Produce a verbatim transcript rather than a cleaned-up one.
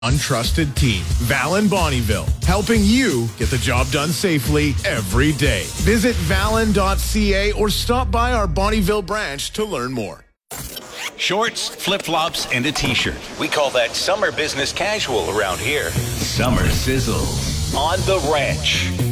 Untrusted team, Vallon Bonnyville, helping you get the job done safely every day. Visit vallon dot c a or stop by our Bonnyville branch to learn more. Shorts, flip-flops, and a t-shirt. We call that summer business casual around here. Summer sizzles on the ranch.